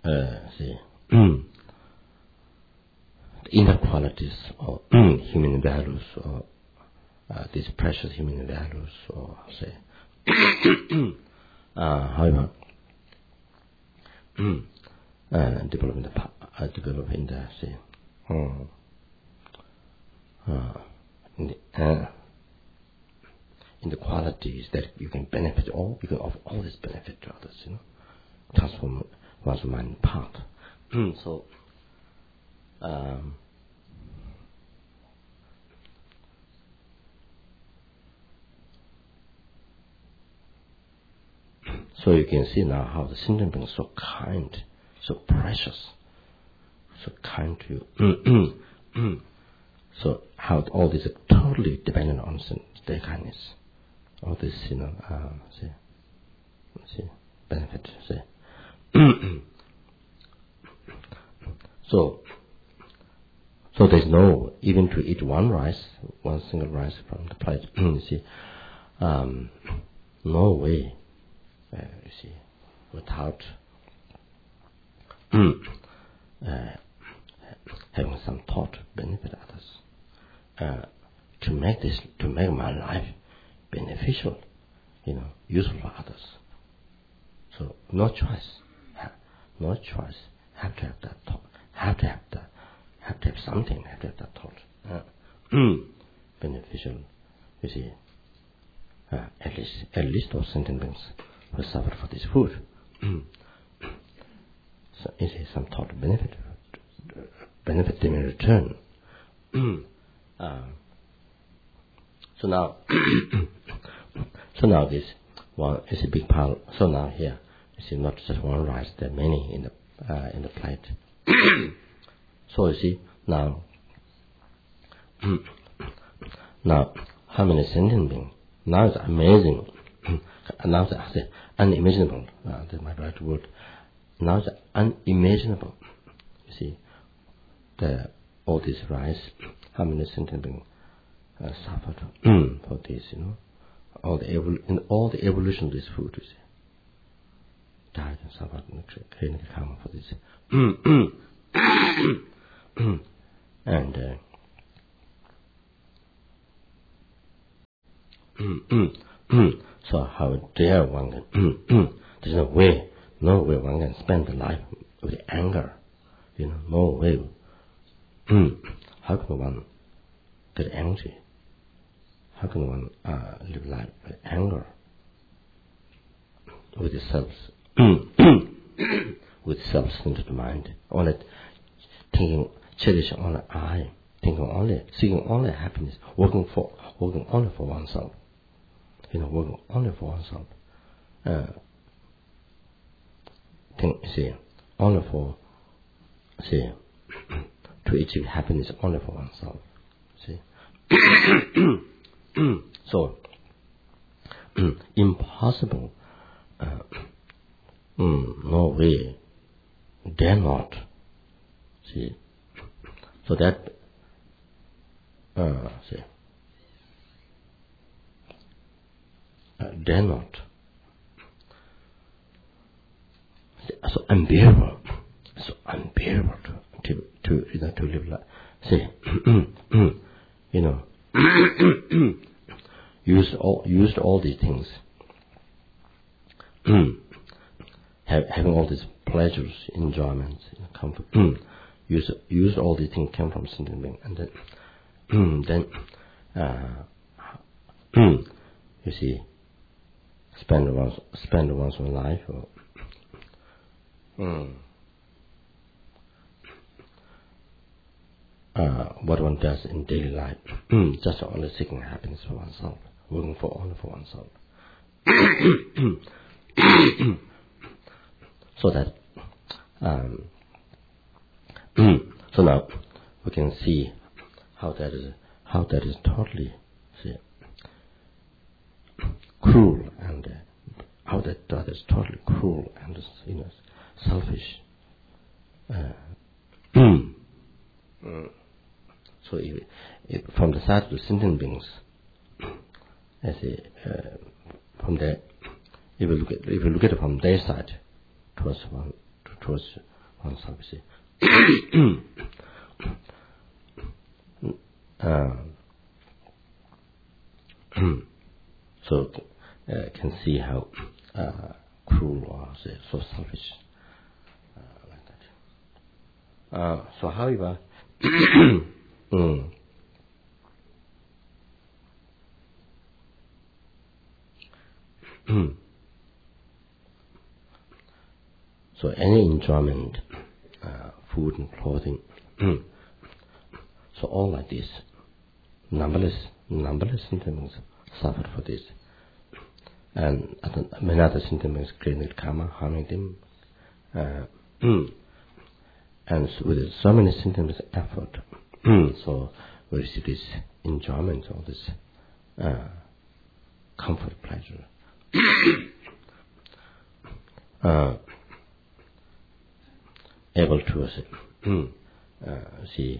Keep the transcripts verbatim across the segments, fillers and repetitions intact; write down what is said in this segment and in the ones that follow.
uh, see, the inner qualities or human values, or uh, these precious human values, or say, uh, however, uh, developing the uh, developing the say, um, uh, in the, uh, in the qualities that you can benefit all, you can offer all this benefit to others, you know, transform one's mind part. So, um, so you can see now how the sentient being is so kind, so precious, so kind to you. So how all this is totally dependent on their kindness. All this, you know, uh, see, see, benefit, see. so, so there's no, even to eat one rice, one single rice from the plate, you see, um, no way, uh, you see, without uh, having some thought to benefit others, uh, to make this, to make my life beneficial, you know, useful for others. So no choice, no choice. Have to have that thought. Have to have that. Have to have something. Have to have that thought. Uh, beneficial. You see, uh, at least at least those sentient beings will suffer for this food. So it is some thought to benefit, benefit them in return. uh, so now, so now this one is a big pile. So now here, you see, not just one rice, there are many in the uh, in the plate. So you see now, now how many sentient beings? Now it's amazing. Now it's unimaginable. Uh, that's my right word. Now it's unimaginable. You see, the all this rice, how many sentient beings uh, suffered for this? You know, all the evol- in all the evolution of this food. You see, died and suffered and created karma for this. and uh, so how dare one can, there's no way, no way one can spend the life with anger, you know, no way. How can one get angry? How can one uh, live life with anger? With self, with self-centered mind, only thinking, cherishing only I, thinking only, seeking only happiness, working for, working only for oneself. You know, working only for oneself. Uh, think, see, only for, see, to achieve happiness only for oneself. See, so impossible. Uh, mm, no way, dare not. See, so that, uh, see, uh, dare not. See, so unbearable, so unbearable to to to you know to live like. See, you know, used all used all these things. Have, having all these pleasures, enjoyments, comfort, use use all these things came from sentient being, and then then uh, you see, spend one's spend one's life, or, mm, uh, what one does in daily life, just only seeking happiness for oneself, working for only for oneself. So that, um, so now we can see how that is how that is totally, see, cruel, and uh, how that, that is totally cruel and, you know, selfish. Uh, so if, if from the side of the sentient beings, as a, uh, from the, if you look at if you look at it from their side, towards one, towards unselfish. uh, so uh, can see how uh, cruel or say, so selfish uh, like that. Uh, so however, mm, so any enjoyment, uh, food and clothing, so all like this, numberless, numberless sentiments suffer for this. And other, many other sentiments creating karma, harming them. Uh, and so with so many sentiments effort, so we receive this enjoyment, all this uh, comfort, pleasure. uh, able to uh, see,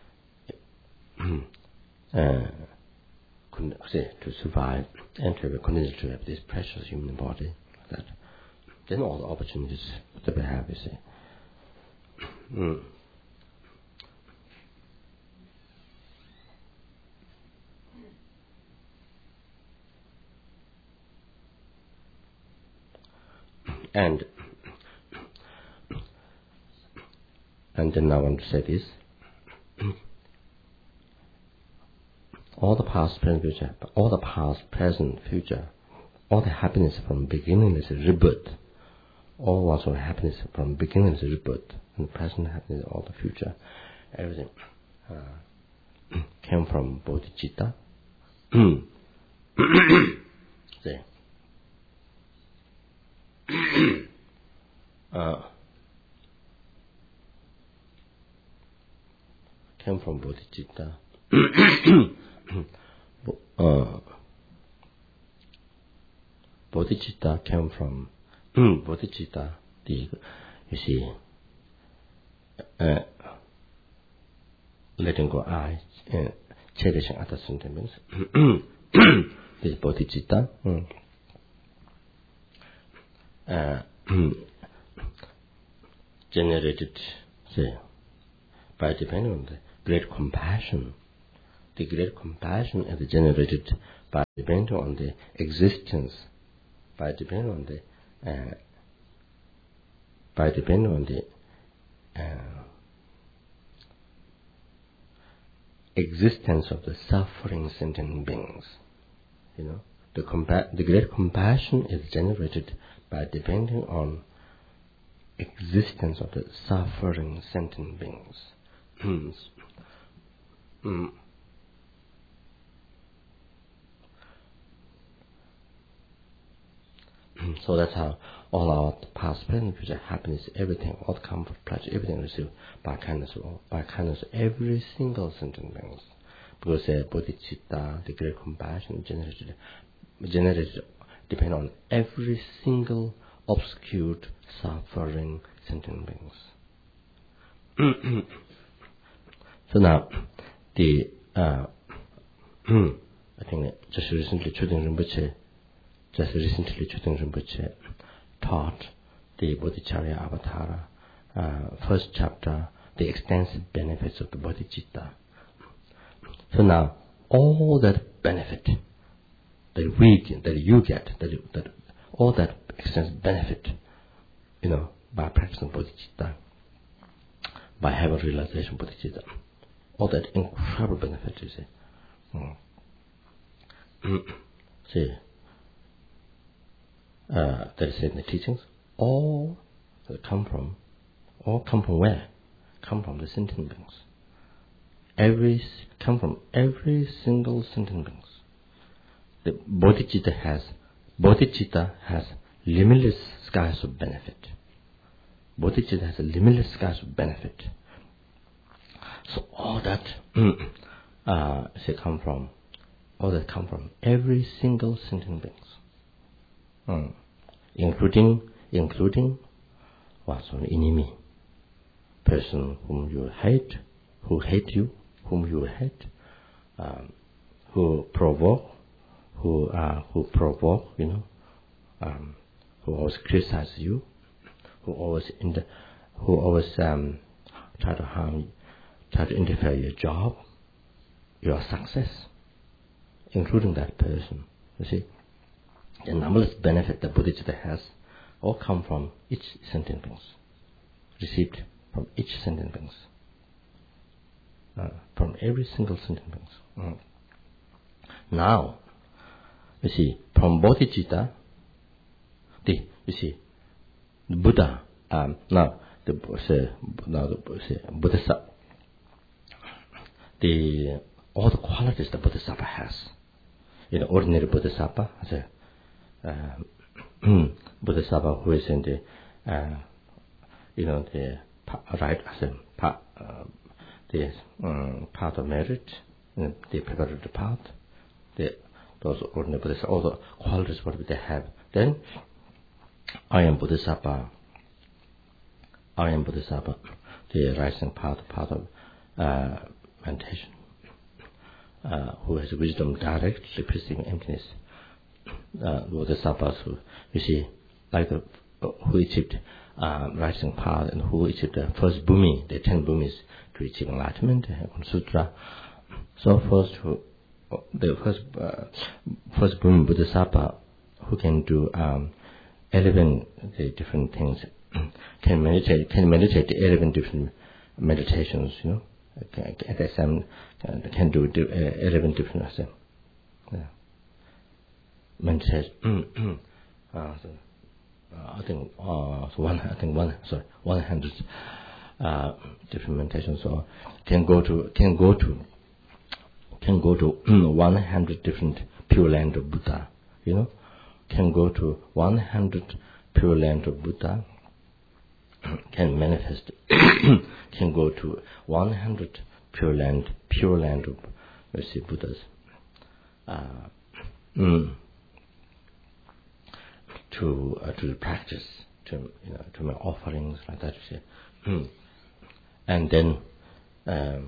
uh, say, to survive and to continue to have this precious human body, like that. Then all the opportunities that we have, you see. Mm. And and then I want to say this. All the past, present, future, all the past, present, future, all the happiness from beginning is a rebirth. All one's own happiness from beginning is a rebirth. And the present happiness, all the future, everything uh, came from bodhicitta. See. uh, came from bodhicitta. uh, bodhicitta came from bodhicitta. The you see, uh, letting go I, uh, cherishing other sentiments. This bodhicitta. Mm. Uh, generated, say, by depending on the great compassion. The great compassion is generated by depending on the existence, by depending on the, uh, by depending on the uh, existence of the suffering sentient beings. You know, the compa- the great compassion is generated by depending on existence of the suffering sentient beings. mm. So that's how all our past, present, future happiness, everything, all the comfort, pleasure, everything received by kindness of all, by kindness of every single sentient beings. Because uh, bodhicitta, the great compassion, generated, generated, depend on every single obscured, suffering sentient beings. So now, the uh, I think just recently, Chödeng Rinpoche, just recently, Chödeng Rinpoche taught the Bodhicharya Avatara, uh, first chapter, the extensive benefits of the bodhicitta. So now, all that benefit that we get, that you get, that, you, that all that extensive benefit, you know, by practicing bodhicitta, by having realization bodhicitta, all that incredible benefit, you see. Mm. See, uh, that is in the teachings, all that come from, all come from where? Come from the sentient beings. Every, come from every single sentient beings. The bodhicitta has, bodhicitta has limitless skies of benefit. Bodhicitta has a limitless skies of benefit. So all that, uh, say come from, all that come from every single sentient beings. Mm. Including, including what's an enemy, person whom you hate, who hate you, whom you hate, um, who provoke, who uh, who provoke, you know, um, who always criticize you, who always in the, who always um, try to harm, try to interfere your job, your success, including that person. You see, the numberless benefit that Bodhicitta has all come from each sentient being, received from each sentient being, uh, from every single sentient being. Mm. Now, you see, from Bodhicitta, the you see, the Buddha. Um, now, the say, now the say, Bodhisattva, the all the qualities that Bodhisattva has. You know, ordinary Bodhisattva, say, uh, Bodhisattva who is in the, uh, you know, the right, as a part, uh, the um, path of merit, you know, the preparatory path, the those ordinary Bodhisattva, all the qualities what they have. Then, I am Bodhisattva. I am Bodhisattva, the rising path, path of uh, meditation, uh, who has wisdom directly perceiving emptiness. Uh, Bodhisattvas who, you see, like the, who achieved uh, rising path and who achieved the first bhumi, the ten bhumis to achieve enlightenment, uh, sutra. So first, who, the first uh, first bhumi Bodhisattva who can do um, eleven the different things. Can meditate, can meditate the eleven different meditations, you know. At the same, can do eleven different, uh, yeah. meditation. uh, so, uh, I think, uh, so one, I think one, sorry, one hundred uh, different meditations. So can go to, can go to, can go to one hundred different pure land of Buddha, you know. Can go to one hundred pure land of Buddha. Can manifest, can go to one hundred pure land, pure land of, let's see, Buddhas. Uh, mm, to uh, to practice, to you know, to make offerings like that. You see. Mm. And then, um,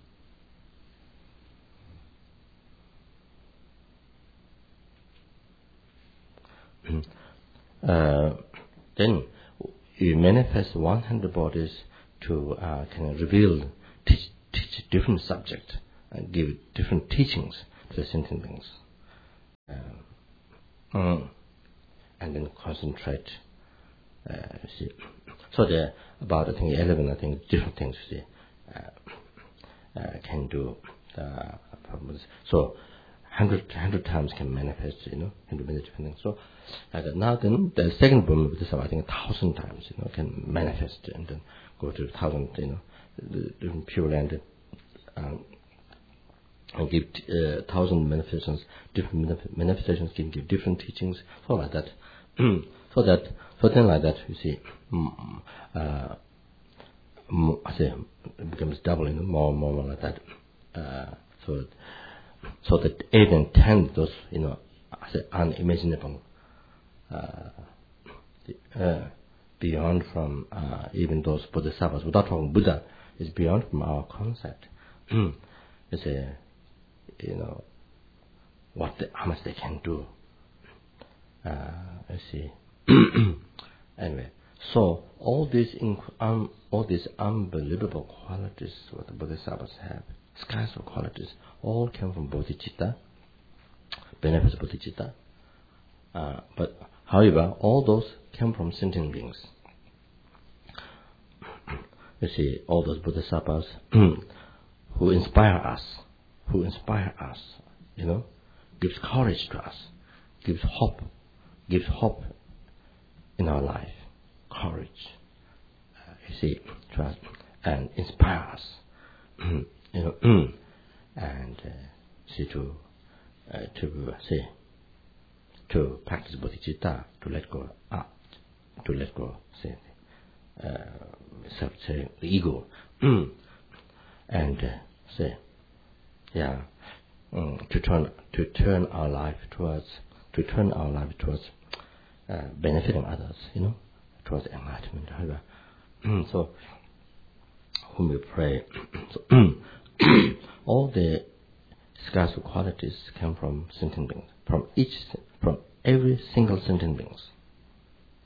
uh, then. You manifest one hundred bodies to uh, can reveal, teach, teach different subject, and give different teachings to the sentient beings, um, mm, and then concentrate. Uh, see, so there are about I think eleven I think different things. See, uh, uh, can do. Uh, so. Hundred hundred times can manifest, you know, can do many different things. So, like now then the second Brahma Bodhisattva, I think a thousand times, you know, can manifest and then go to a thousand, you know, different pure land, um, and give uh, thousand manifestations, different manifestations can give different teachings, so like that. so that, so then like that, you see, uh, I say it becomes double, you know, more and more, more like that. Uh, so. So that eight and ten, those, you know, unimaginable, uh, uh, beyond from uh, even those bodhisattvas, without talking Buddha, is beyond from our concept. It's a, you know, what the, how much they can do. Uh, let's see. Anyway, so all these inc- um, all these unbelievable qualities what the bodhisattvas have, skies of qualities, all came from bodhicitta, benefits of bodhicitta. Uh, but however, all those came from sentient beings. You see, all those bodhisattvas who inspire us, who inspire us, you know, gives courage to us, gives hope, gives hope in our life, courage, uh, you see, to us, and inspire us. You know, and uh, see to uh, to uh, say to practice bodhicitta, to let go, ah, to let go, say, uh, self, say the ego, and uh, say, yeah, um, to turn to turn our life towards to turn our life towards uh, benefiting others, you know, towards enlightenment. So, whom we pray. So, all the skies of qualities come from sentient beings, from each, from every single sentient beings.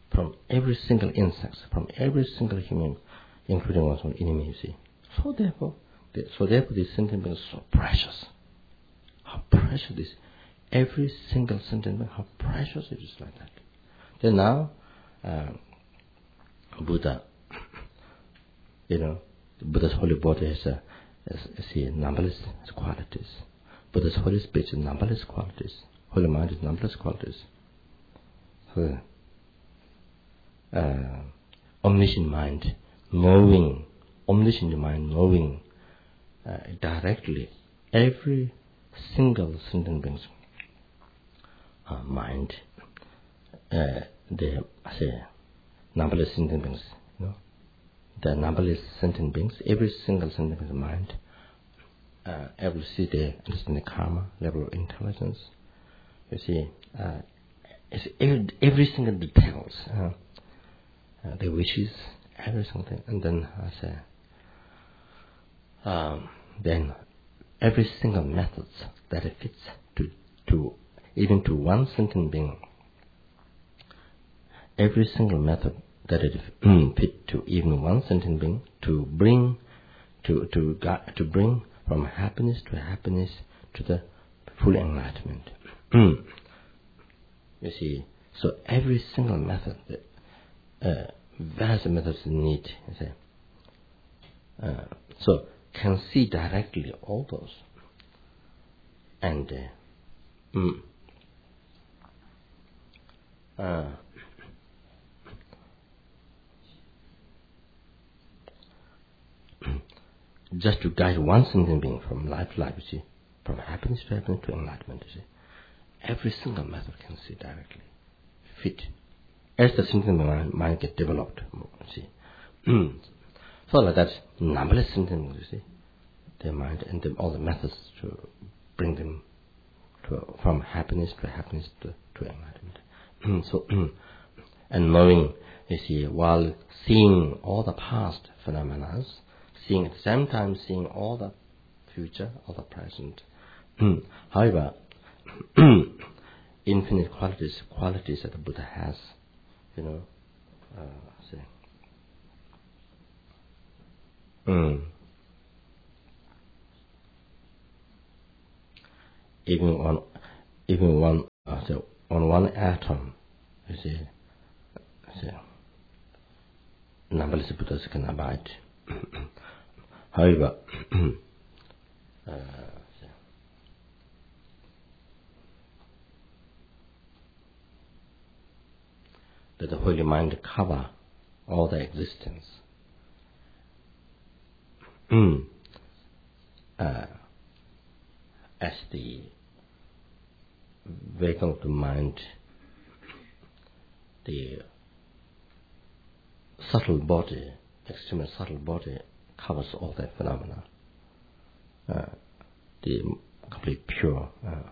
from every single insect, from every single human, including one's own enemy, you see. So therefore, the, so therefore this sentient being is so precious. How precious it is. Every single sentient being, how precious it is like that. Then now, uh, Buddha, you know, Buddha's holy body has a, has, has numberless qualities. Buddha's holy speech has numberless qualities. Holy mind has numberless qualities. So, uh, omniscient mind, knowing, omniscient mind, knowing uh, directly every single sentient being's uh, mind. Uh, the say numberless sentient beings, you know, the numberless sentient beings, every single sentient being's mind, uh, able to see the understand the karma, level of intelligence. You see, uh, it's every, every single details, uh, uh, the wishes, every single thing, and then I say, um, then every single methods that it fits to to even to one sentient being. Every single method that it fit to even one sentient being to bring to to to bring from happiness to happiness to the full enlightenment. You see, so every single method, uh, various methods need. You see, uh, so can see directly all those, and uh, mm, uh, just to guide one sentient being from life to life, you see, from happiness to happiness to enlightenment, you see. Every single method can see directly, fit, as the sentient mind, mind get developed, you see. So like that, numberless sentient beings, you see, their mind and them, all the methods to bring them to, from happiness to happiness to, to enlightenment. So, and knowing, you see, while seeing all the past phenomena, seeing at the same time seeing all the future, all the present. However, infinite qualities, qualities that the Buddha has, you know, uh, say, mm. even on, even one, uh, so on one atom, you see, see, numberless Buddhas can abide. However, uh, that the holy mind cover all the existence. uh, as the vehicle of the mind, the subtle body, extremely subtle body, covers all that phenomena. Uh, the complete pure. Uh,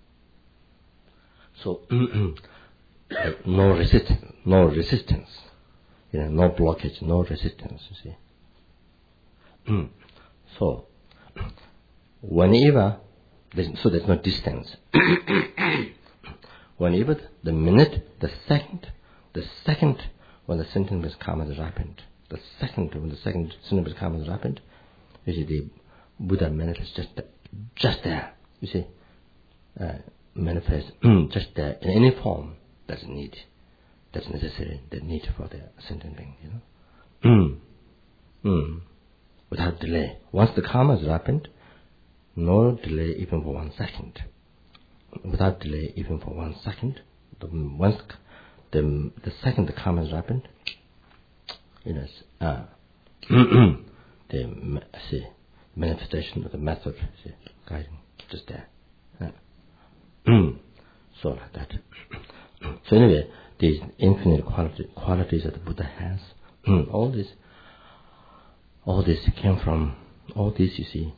so no resistance, no resistance, you know, no blockage, no resistance. You see. So whenever there's, so there's no distance. Whenever the minute, the second, the second when the sentence karma is ripened, the second when the second sentence karma is ripened, you see the Buddha manifests just just there. You see, uh, manifests just there in any form that's need, that's necessary, that need for the sentient being. You know, mm. without delay. Once the karma is ripened, no delay even for one second. Without delay even for one second. The, once the the second the karma is ripened, you know, uh, the see, manifestation of the method, see, guiding just there. Uh, so like that. So anyway, these infinite quality, qualities that the Buddha has, all this, all this came from, all this you see,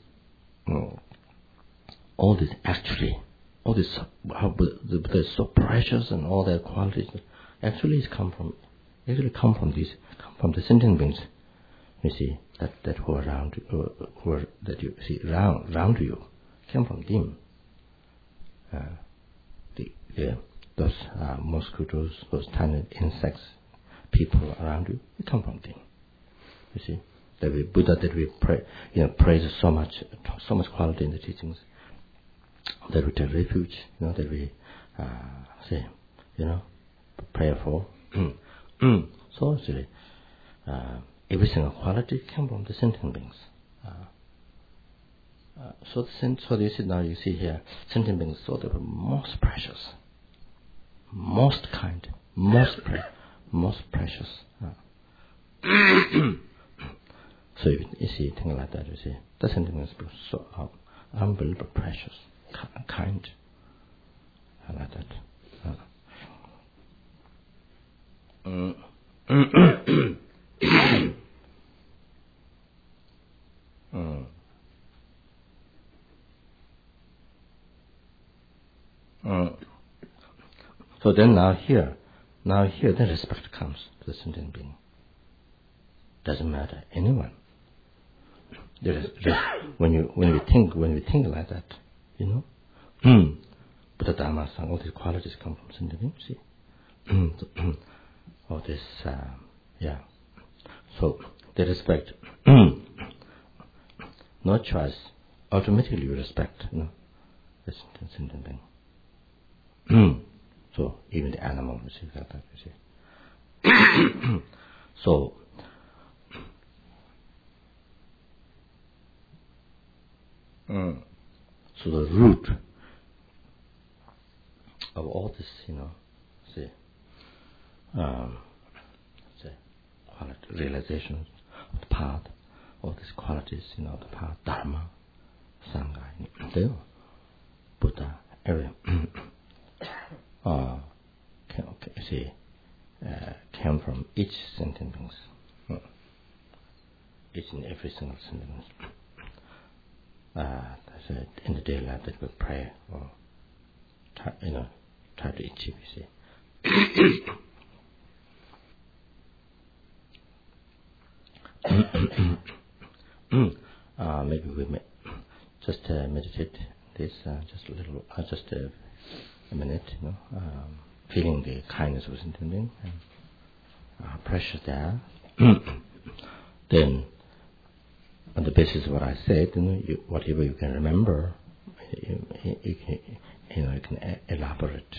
all this actually, all this, how the Buddha is so precious and all their qualities, actually is come from, actually come from these, come from the sentient beings, you see, that, that who are around, uh, who are, that you see round, round you, came from them. Uh, the, the, those uh, mosquitoes, those tiny insects people around you, it comes from them. You see, that we Buddha, that we pray, you know, praise so much, so much quality in the teachings, that we take refuge, you know, that we uh, say, you know, pray for. So actually, uh, every single quality comes from the sentient beings. Uh, uh, so, the, so you see now, you see here, sentient beings, so they were most precious, most kind, most pre- most precious. Uh. So you, you see things like that, you see, the sentient beings are so uh, unbelievable precious, ki- kind, uh, like that. Uh. Mm. mm. Mm. So then now here, now here the respect comes to the sentient being. Doesn't matter anyone. There is, there is, when you when we think when we think like that, you know, mm. Buddha Dharma Sangha, all these qualities come from sentient beings. See, all this, uh, yeah. So they respect. No choice. Automatically you respect, you know, the sentient being. So even the animal, you see, like that, you see. So, mm, so the root of all this, you know, see, um, say, quality, realization of the path, all these qualities, you know, the path, Dharma, Sangha, they, Buddha, every, uh, can, okay, see, uh, came from each sentient beings, mm, each and every single sentient beings. Uh, that's it, in the daily life that we pray or try, you know, try to achieve, you see. uh, maybe we may just uh, meditate this, uh, just a little, uh, just uh, a minute, you know, um, feeling the kindness of sentient being and uh, pressure there. Then, on the basis of what I said, you know, you, whatever you can remember, you, you, you, can, you know, you can a- elaborate.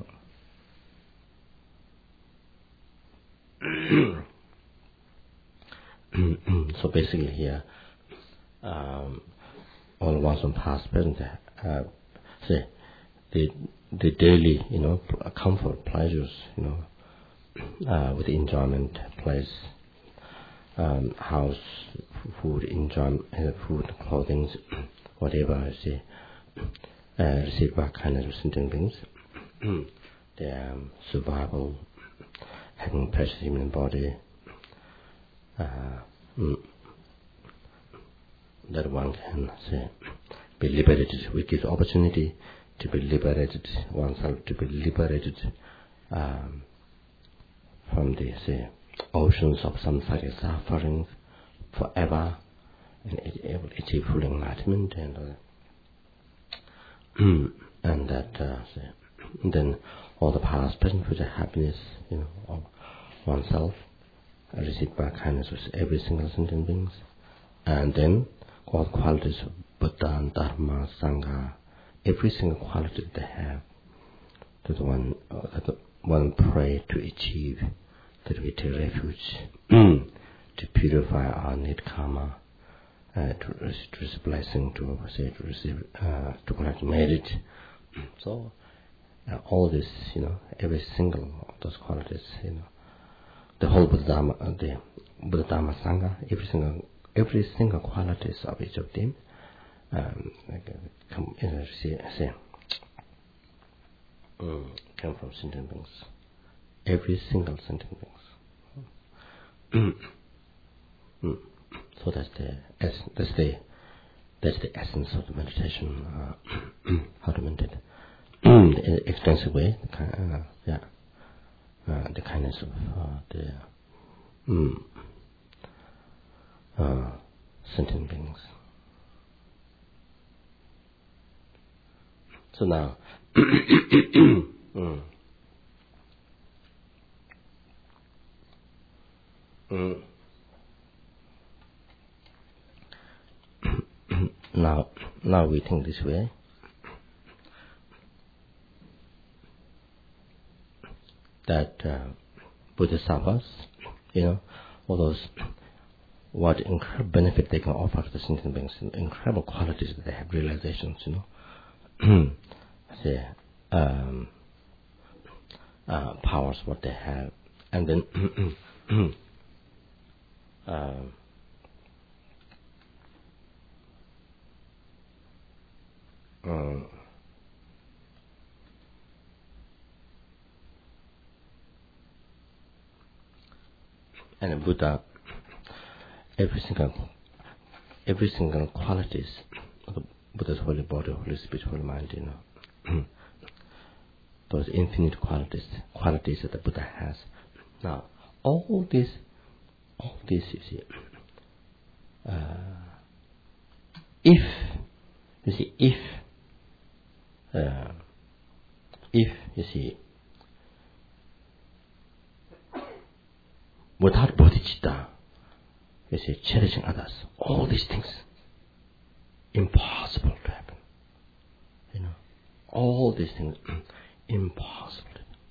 So basically here, um, all ones from past, present, uh, say, the the daily, you know, comfort, pleasures, you know, uh, with enjoyment, place, um, house, food, enjoyment, uh, food, clothing, whatever, see, uh, received by kindness of sentient beings, their um, survival, having precious human body, uh, mm, that one can say be liberated. We give the opportunity to be liberated, oneself to be liberated um, from the say oceans of samsaric suffering forever, and able to achieve full enlightenment, and uh, and that uh, say, then all the past, present, future happiness, you know, of oneself, received by kindness with every single sentient beings, and then all the qualities of Buddha and Dharma, Sangha, every single quality they have, that one uh, that one pray to achieve, that we take refuge to purify our need karma, uh, to receive blessing, to say to receive uh, to collect merit. So uh, all this, you know, every single of those qualities, you know, the whole Buddha Dharma, uh, the Buddha Dharma Sangha, every single every single qualities of each of them, um, like, uh, come in uh, say, say um, come from sentient beings. Every single sentient beings. mm. So that's the that's the that's the essence of the meditation. Uh, how to meditate in an extensive way. The kind, uh, yeah, uh, the kindness of uh, the mm, uh, sentient beings. So now, mm, mm, now, now we think this way. That uh, Bodhisattvas, you know, all those, what incredible benefit they can offer to the sentient beings, incredible qualities that they have, realizations, you know, say, um, uh, powers, what they have, and then um, um, and the Buddha, every single, every single qualities of the Buddha's holy body, holy spirit, holy mind, you know, those infinite qualities, qualities that the Buddha has. Now, all this, all this, you see, uh, if, you see, if, uh, if, you see, without bodhicitta, you see, cherishing others, all these things, impossible to happen. You know, all these things, impossible.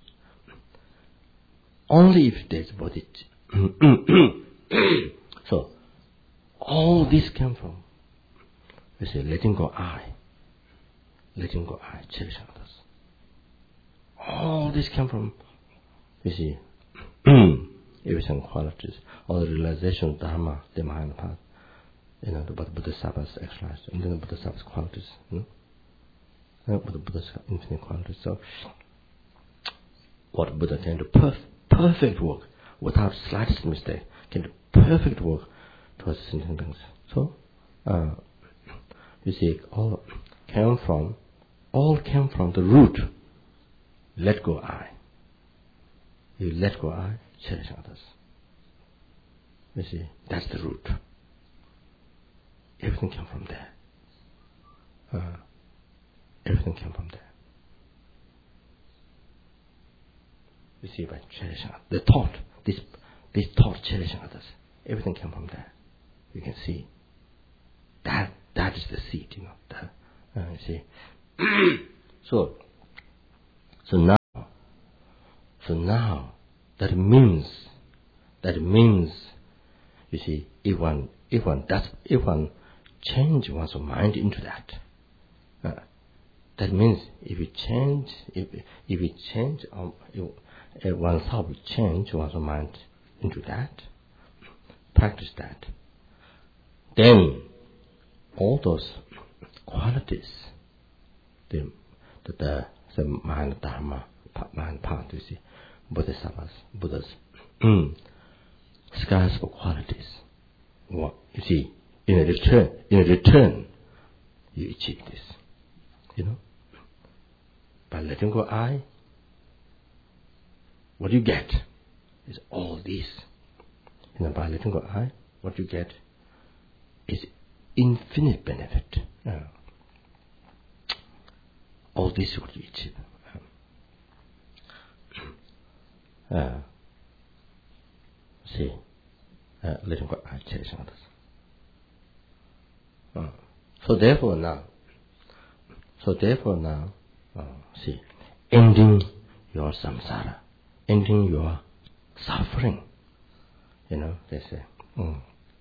Only if there's bodhicitta. So, all this came from, you see, letting go I, letting go I, cherishing others. All this came from, you see, everything qualities, all the realization of Dharma, the Mahayana path, you know, the Bodhisattvas exercise, and then the Bodhisattva's qualities, you know, you know the Buddha's infinite qualities. So, what Buddha can do, perf- perfect work, without slightest mistake, can do perfect work towards sentient beings. So, uh, you see, all came from, all came from the root, let go I. You let go I, cherish others. You see, that's the root. Everything came from there. Uh, everything came from there. You see, by cherishing others, the thought, this, this thought, cherishing others, everything came from there. You can see that that is the seed, you know. The, uh, you see, so so now, so now that means that means you see, if one if one does if one change one's mind into that, uh, that means if you change if if you change um, if, if oneself change one's mind into that, practice that, then all those qualities, the the the, the mind dharma, mind path, you see, bodhisattvas, Buddhas, skies for qualities. What you see, in a return, in a return, you achieve this. You know, by letting go I, what you get is all this. You know, by letting go I, what you get is infinite benefit. Uh, all this is what you achieve. Uh, uh, see, uh, letting go I, cherishing others. Uh, so therefore now, so therefore now, uh, see, ending your samsara, ending your suffering. You know, they say, mm.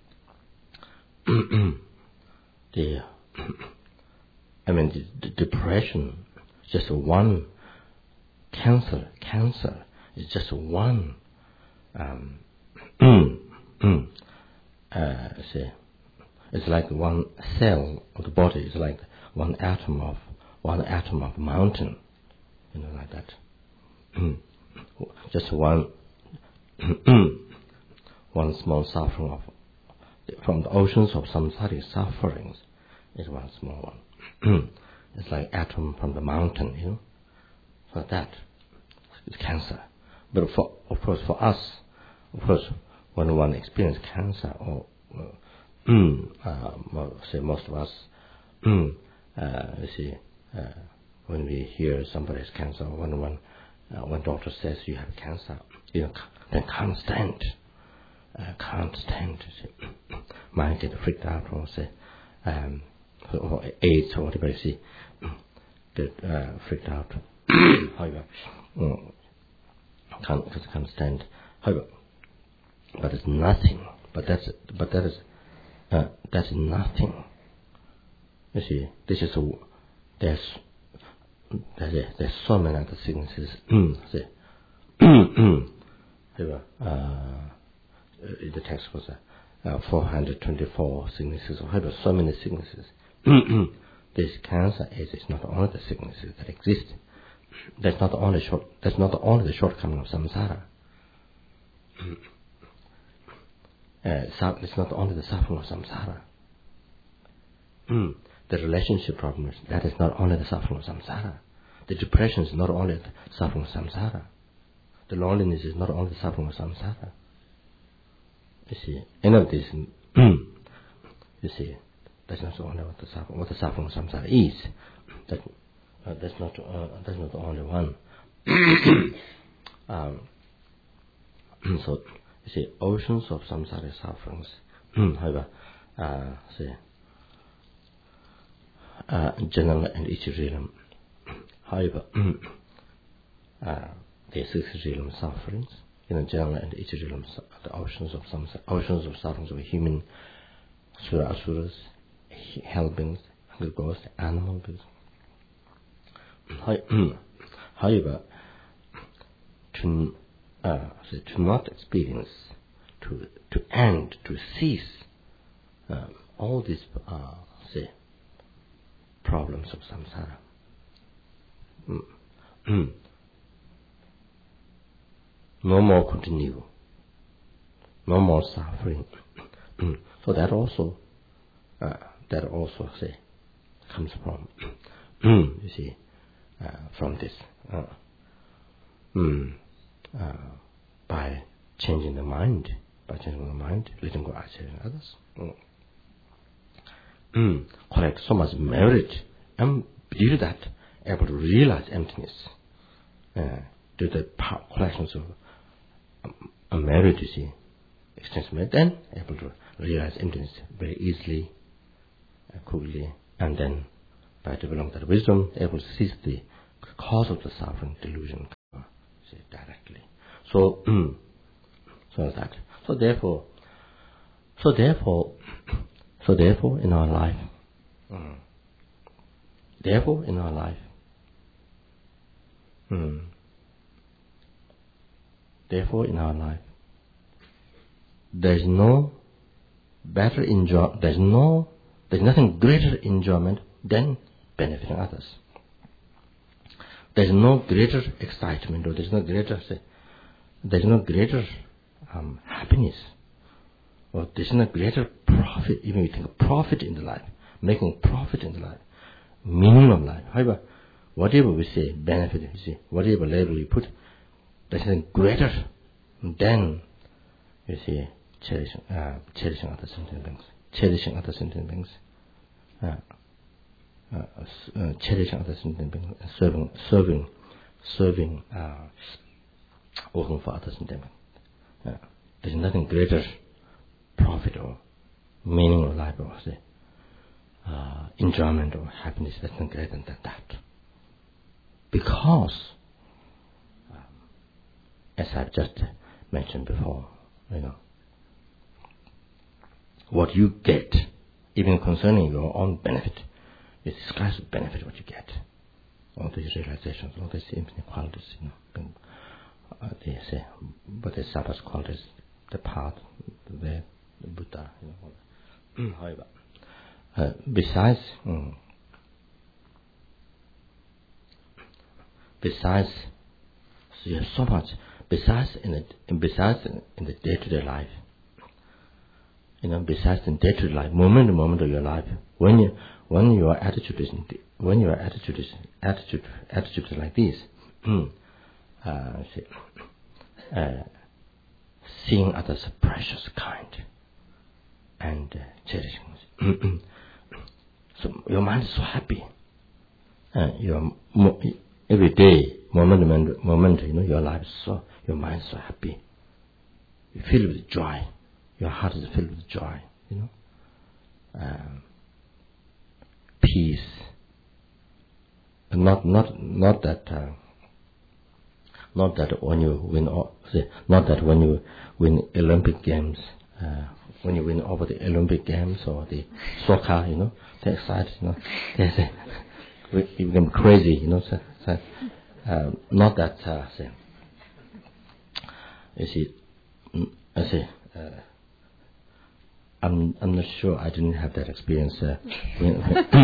the, I mean, the, the depression is just one, cancer, cancer is just one, um, uh, say, it's like one cell of the body, it's like one atom of, one atom of mountain, you know, like that. Just one, one small suffering of, from the oceans of samsaric sufferings is one small one. It's like atom from the mountain, you know. So that is cancer. But for, of course, for us, of course, when one experiences cancer, or uh, uh, say most of us, uh, you see, uh, when we hear somebody has cancer, when one, uh, when doctor says you have cancer, you know, then can't stand. uh, can't stand, say, mind get freaked out, or say, um, or AIDS or whatever you see, get uh, freaked out. However, mm, can't can't stand. However, but it's nothing. But that's but that is uh, that's nothing. You see, this is a, there's there's a, there's so many other sicknesses. See, however, uh, the text was uh, uh, four hundred twenty-four sicknesses. However, so many sicknesses. This cancer is, is not only the sicknesses that exist. That's not the only short. That's not the only the shortcoming of samsara. Uh, it's not only the suffering of samsara. The relationship problems, that is not only the suffering of samsara. The depression is not only the suffering of samsara. The loneliness is not only the suffering of samsara. You see, any of this, you see, that's not only what the suffering, what the suffering of samsara is. That, uh, that's not uh, that's not the only one. um, so, you see, oceans of samsara sufferings. However, uh, see, uh, general and each realm. However, uh, the six realm sufferings, in you know, general and each realm, the oceans of samsara, oceans of sufferings of human, sura asuras, hell beings, hungry ghosts, animal beings. However, to uh, say, to not experience, to to end, to cease uh, all these uh, say problems of samsara. Mm. No more continue. No more suffering. So that also, uh, that also say comes from, you see, uh, from this. Uh, mm, uh, by changing the mind, by changing the mind, letting go accepting others. Mm. Mm. Collect so much merit and due to that, able to realize emptiness. Uh, due to the collections of a merit, you see, extensive merit, then able to realize emptiness very easily, uh, quickly, and then by developing that wisdom, able to seize the cause of the suffering, delusion, see, directly. So, mm, so that. So therefore, so therefore, so therefore, in our life, mm, therefore, in our life, mm, therefore, in our life, there is no better enjoy. There's no, there's nothing greater enjoyment than benefiting others. There's no greater excitement, or there's no greater, say, there's no greater um, happiness, or there's no greater profit. Even you think of profit in the life, making profit in the life, meaning of life. However, whatever we say, benefit, you see, whatever label you put, there's nothing greater than, you see, cherishing, uh, cherishing other sentient beings, cherishing other sentient beings, uh, uh, uh, cherishing other sentient beings, serving, serving, serving, uh, working for others sentient beings. Uh, there's nothing greater profit or meaning of life, or say, uh, enjoyment or happiness. That's nothing greater than that. Because, um, as I've just mentioned before, you know, what you get, even concerning your own benefit, is describes the benefit what you get. All these realizations, all these infinite qualities, you know, being, uh, they say, but the Sabbath qualities, the path, the, the Buddha, you know. However, uh, besides, um, besides, so you have so much. Besides in the, and besides in the day-to-day life, you know, besides in day-to-day life, moment to moment of your life, when you, when your attitude is, when your attitude is, attitude, attitude is like this, uh, see, uh, seeing others precious, kind, and uh, cherishing. So your mind is so happy. Uh, your every day, moment, moment, moment, you know, your life is so, your mind is so happy. You feel with joy. your heart is filled with joy, you know, um, peace. Not not not that uh, not that when you win not that when you win Olympic games, uh, when you win over the Olympic games or the soccer, you know, they're excited, you know, they say, you become crazy, you know. So, so, uh, not that. Uh, say, you see, I say. Uh, I'm I'm not sure. I didn't have that experience. Uh, when,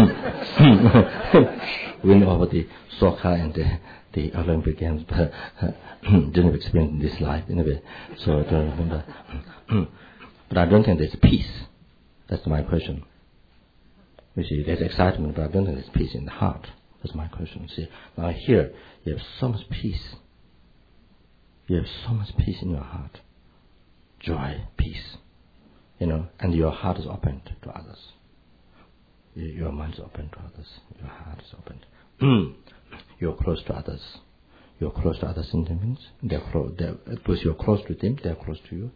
when over the soccer and the, the Olympic games, but uh, didn't experience this life anyway. So I don't remember. But I don't think there's peace. That's my question. You see, there's excitement, but I don't think there's peace in the heart. That's my question. See, now here you have so much peace. You have so much peace in your heart, joy, peace. You know, and your heart is opened to others. Your mind is open to others. Your heart is opened. You're close to others. You're close to other sentient beings. They're close. They're, because you're close to them, they're close to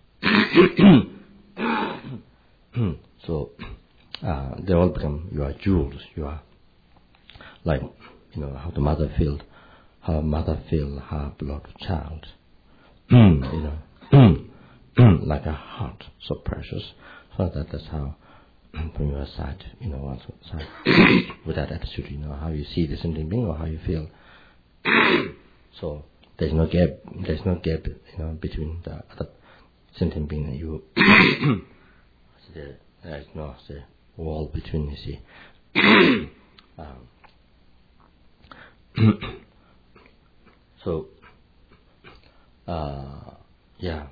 you. So uh, they all become your jewels. You are like, you know, how the mother feels, how mother feels her beloved child. You know. Like a heart, so precious. So that that's how, from your side, you know, one side, with that attitude, you know, how you see the sentient being or how you feel. So there's no gap. There's no gap, you know, between the other sentient being and you. So there, there's no say, wall between. You see. um, so, uh, yeah.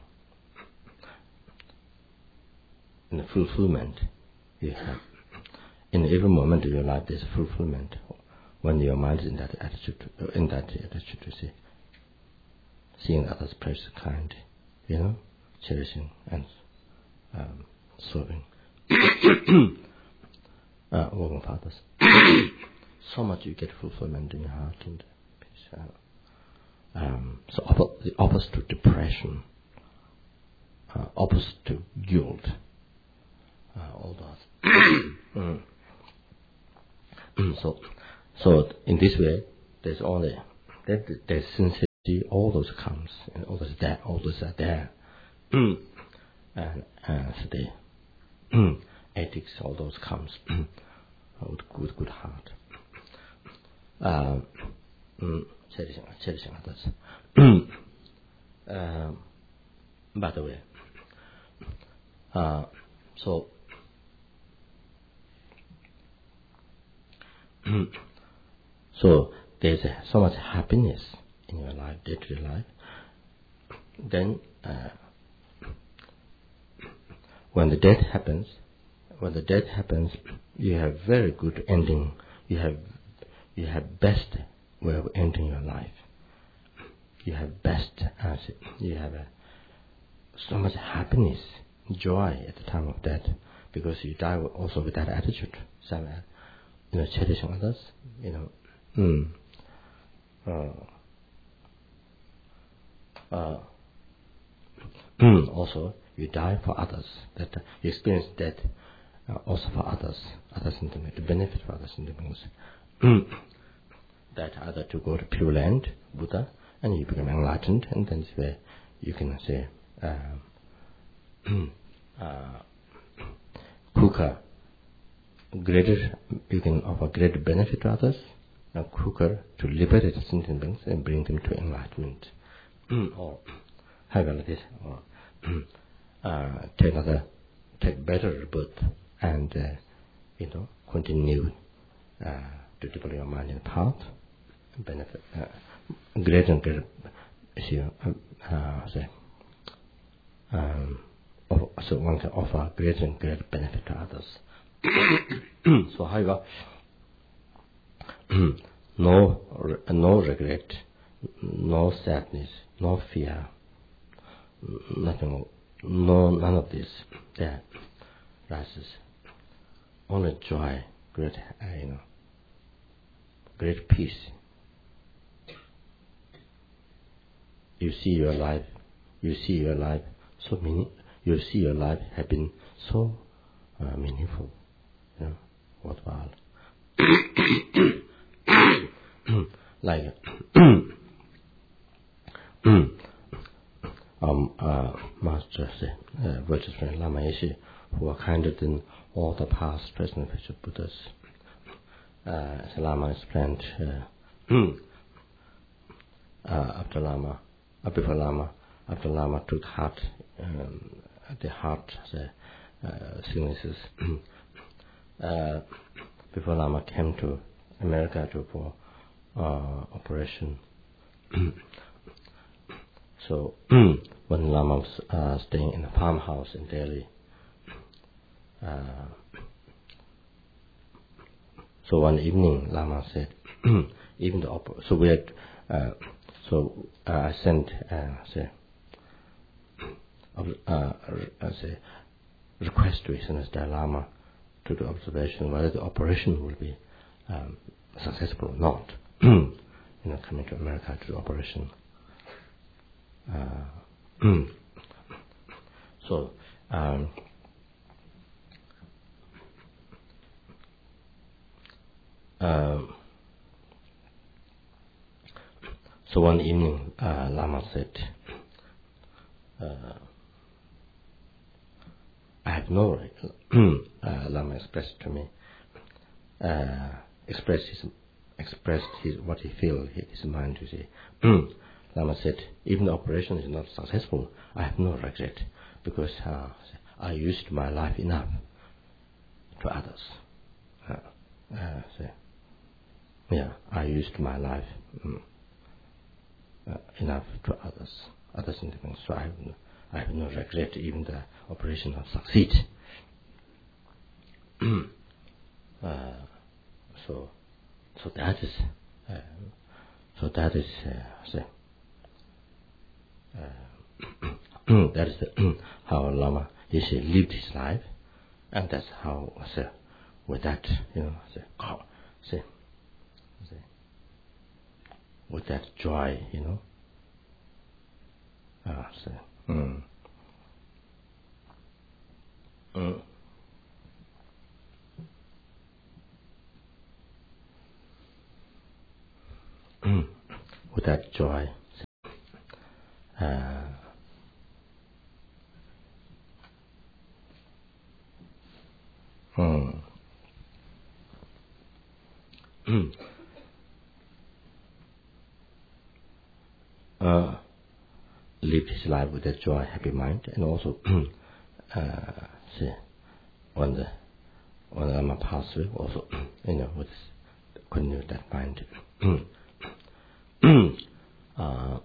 In the fulfillment you have. In every moment of your life there's a fulfillment when your mind is in that attitude, in that attitude to see, seeing others precious, kind, you know, cherishing and um, serving, uh, working for others. So much you get fulfillment in your heart and peace. Uh, um, so oppo- the opposite to depression, uh, opposite to guilt. Uh, all that. mm. so, so in this way, there's only that there's sincerity. All those comes, and all those there, all those are there, and and so the ethics, all those comes with good, good heart. Uh, cherishing, cherishing others. um, by the way, uh, so. So there's so much happiness in your life, day-to-day life. Then, uh, when the death happens, when the death happens, you have very good ending. You have, you have best way of ending your life. You have best, uh, you have a, so much happiness, joy at the time of death, because you die also with that attitude. So, uh, you know, cherishing others, you know, mm, uh, uh, also you die for others, that uh, you experience death uh, also for others, other sentiments, to benefit for other sentiments. That either to go to Pure Land, Buddha, and you become enlightened, and then this way you can say, uh, uh, quicker, greater, you can offer greater benefit to others, and quicker to liberate sentient beings and bring them to enlightenment. Or have like this, or uh, take another, take better birth, and uh, you know, continue uh, to develop your mind in the path, benefit uh, greater and greater. See, uh, uh, say, um, so one can offer greater and greater benefit to others. So, however, no, no regret, no sadness, no fear, nothing, no, none of this. There rises only joy, great, uh, you know, great peace. You see your life, you see your life so meaning, you see your life have been so uh, meaningful, you know, worthwhile. Like um, uh, Master said, uh, virtuous friend Lama Yeshe, who are kinder than all the past, present, and future Buddhas. Uh, as Lama explained, uh, uh, after Lama, uh, before Lama, after Lama took heart, um, the heart the, uh, sicknesses. uh, before Lama came to America to for uh, operation. So when Lama was uh, staying in a farmhouse in Delhi, uh, so one evening Lama said, even the op- so we had, uh, so uh, I sent uh, say, uh, uh, say request to His Holiness Dalai Lama to do observation whether the operation will be um, successful or not. You know, coming to America to do operation. Uh, so um, uh, so one evening uh, Lama said, uh, I have no uh, Lama expressed to me uh, expressed his expressed his what he feel his mind to say. Lama said, even the operation is not successful, I have no regret, because uh, I used my life enough to others. Uh, uh, so, yeah, I used my life um, uh, enough to others, others in the things. So I have, no, I have no regret, even the operation not succeed. uh, so, so that is, uh, so that is, uh, so, Uh, that is the, how Lama Yeshe lived his life, and that's how so, with that, you know, so, so, so, with that joy, you know, uh, so, mm, mm, mm, with that joy, so, uh, mm, mm, uh, lived his life with that joy, happy mind, and also, uh, see, when the when the Lama passed away, also, you know, with continue that mind. uh,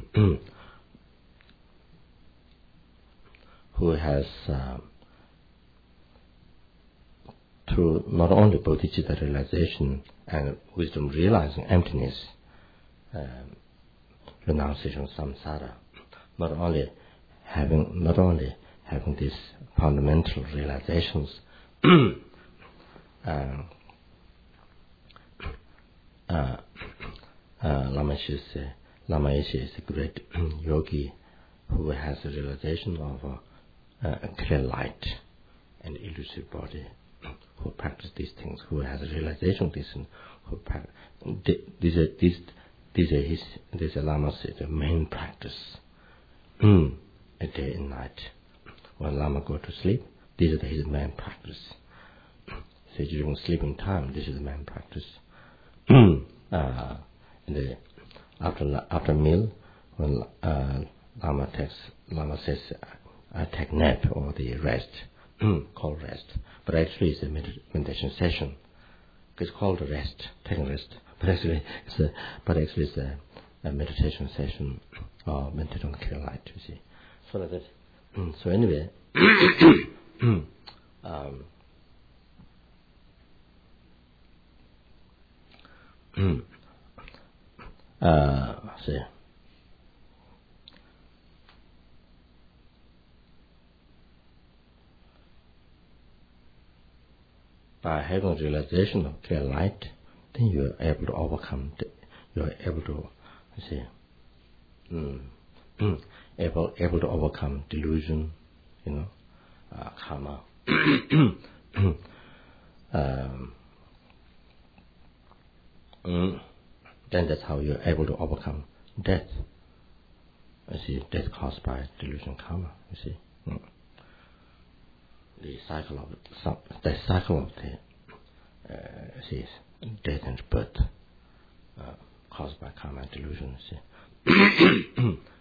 who has uh, through not only bodhicitta realization and wisdom realizing emptiness, um, renunciation of samsara, not only having not only having these fundamental realizations, uh, uh, uh, Lama Yeshe is, uh, Lama Yeshe is a great yogi who has a realization of a, a clear light and elusive body, who practice these things, who has a realization of this, and who practice, these are these these are his these are Lama's the main practice, mm, a day and night. When Lama go to sleep, these are his main practice. So during sleeping time, this is the main practice. uh, the, after after meal, when uh, Lama takes Lama says, I take nap or the rest, called rest, but actually it's a med- meditation session. It's called rest, taking rest, but actually it's a but actually it's a, a meditation session or meditation on clear light. You see, so like that. So anyway, um, uh, see. By having realization of clear light, then you are able to overcome. The, you are able to, you see, mm, mm, able able to overcome delusion, you know, uh, karma. um, mm, then that's how you're able to overcome death. You see, death caused by delusion karma. You see, mm. the cycle of some, the cycle of the uh, see, death and birth uh, caused by karma and delusion. You see.